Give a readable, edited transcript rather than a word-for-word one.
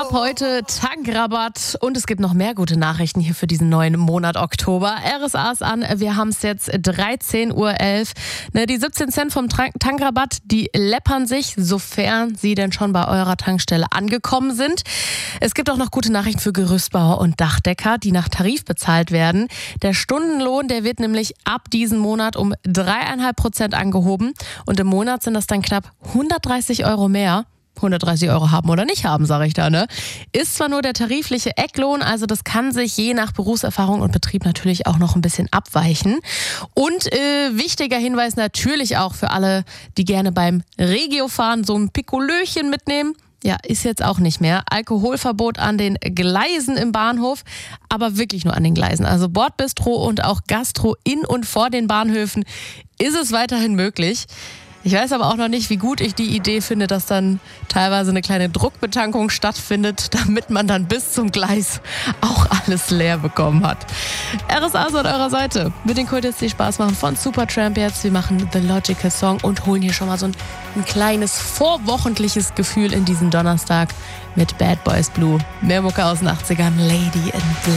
Ab heute Tankrabatt und es gibt noch mehr gute Nachrichten hier für diesen neuen Monat Oktober. RSA ist an, wir haben es jetzt 13:11 Uhr. Die 17 Cent vom Tankrabatt, die läppern sich, sofern sie denn schon bei eurer Tankstelle angekommen sind. Es gibt auch noch gute Nachrichten für Gerüstbauer und Dachdecker, die nach Tarif bezahlt werden. Der Stundenlohn, der wird nämlich ab diesem Monat um 3,5% angehoben und im Monat sind das dann knapp 130 Euro mehr. 130 Euro haben oder nicht haben, sage ich da, ne? Ist zwar nur der tarifliche Ecklohn, also das kann sich je nach Berufserfahrung und Betrieb natürlich auch noch ein bisschen abweichen. Und wichtiger Hinweis natürlich auch für alle, die gerne beim Regio fahren, so ein Pikolöchen mitnehmen. Ja, ist jetzt auch nicht mehr. Alkoholverbot an den Gleisen im Bahnhof, aber wirklich nur an den Gleisen. Also Bordbistro und auch Gastro in und vor den Bahnhöfen ist es weiterhin möglich. Ich weiß aber auch noch nicht, wie gut ich die Idee finde, dass dann teilweise eine kleine Druckbetankung stattfindet, damit man dann bis zum Gleis auch alles leer bekommen hat. RSA ist an eurer Seite. Mit den Kultis, die Spaß machen von Supertramp jetzt. Wir machen The Logical Song und holen hier schon mal so ein kleines vorwochentliches Gefühl in diesen Donnerstag mit Bad Boys Blue. Mehr Mucke aus den 80ern, Lady in Black.